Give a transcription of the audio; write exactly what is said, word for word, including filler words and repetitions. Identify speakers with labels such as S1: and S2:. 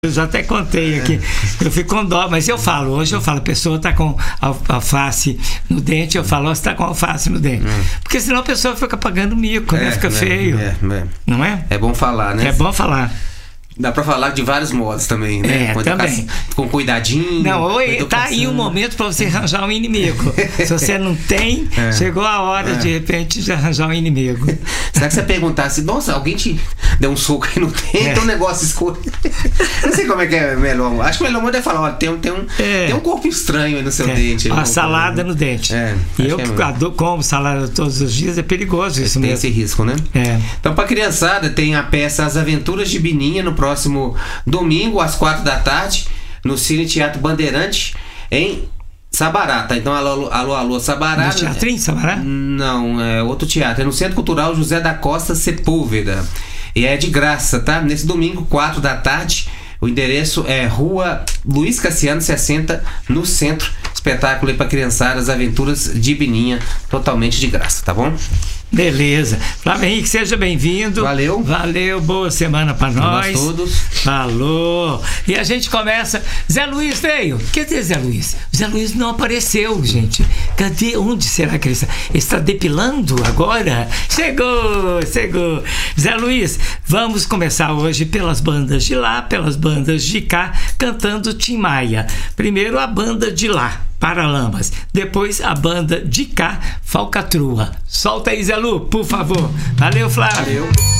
S1: Eu já até contei aqui, eu fico com dó, mas eu falo, hoje eu falo, a pessoa está com alface no dente, eu falo, ó, você está com alface no dente. Hum. Porque senão a pessoa fica pagando mico, é, né? Fica é, feio. É, é. Não é?
S2: É bom falar, né?
S1: É bom falar.
S2: Dá pra falar de vários modos também, né?
S1: É,
S2: com,
S1: também.
S2: Com cuidadinho.
S1: Não, oi, tá aí um momento pra você arranjar um inimigo. Se você não tem, é. chegou a hora, é. de repente, de arranjar um inimigo.
S2: Será que você perguntasse, nossa, alguém te deu um soco aí no dente, é. tem um negócio escuro. Não sei como é que é Meloma. Acho que o Meloma deve falar, ó, tem, tem, um, é. tem um corpo estranho aí no seu
S1: é.
S2: dente.
S1: Uma salada no dente. É, e eu que é como salada todos os dias, é perigoso isso
S2: tem
S1: mesmo.
S2: Tem esse risco, né?
S1: É.
S2: Então, pra criançada, tem a peça As Aventuras de Bininha no próximo domingo, às quatro da tarde, no Cine Teatro Bandeirante, em Sabará, tá? Então, alô, alô, alô, Sabará.
S1: No Teatrinho, Sabará?
S2: Não, é outro teatro. É no Centro Cultural José da Costa Sepúlveda. E é de graça, tá? Nesse domingo, quatro da tarde. O endereço é Rua Luiz Cassiano sessenta, no centro. Espetáculo aí pra criançada, As Aventuras de Bininha, totalmente de graça, tá bom?
S1: Beleza. Flávio Henrique, seja bem-vindo.
S2: Valeu.
S1: Valeu, boa semana pra nós.
S2: Nós todos.
S1: Falou. E a gente começa. Zé Luiz veio. Cadê Zé Luiz? Zé Luiz não apareceu, gente. Cadê? Onde será que ele está? Ele está depilando agora? Chegou, chegou. Zé Luiz, vamos começar hoje pelas bandas de lá, pelas bandas de cá, cantando Tim Maia. Primeiro a banda de lá, Paralamas. Depois a banda de cá, Falcatrua. Solta aí, Zé Lu, por favor. Valeu, Flávio.
S2: Valeu.